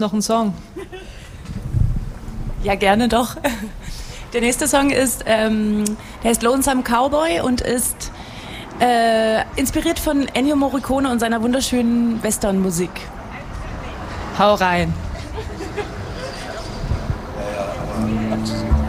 noch einen Song? Ja, gerne doch. Der nächste Song ist, der heißt Lonesome Cowboy und ist inspiriert von Ennio Morricone und seiner wunderschönen Western-Musik. Hau rein. Ja, aber